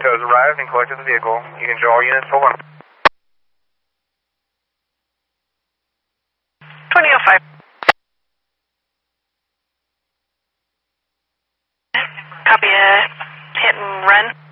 has arrived and collected the vehicle. You can draw all units for 1. 2005. Copy a hit and run.